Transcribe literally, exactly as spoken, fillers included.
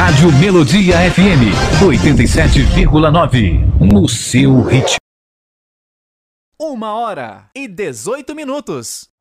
Rádio Melodia F M oitenta e sete vírgula nove. No seu ritmo. Uma hora e dezoito minutos.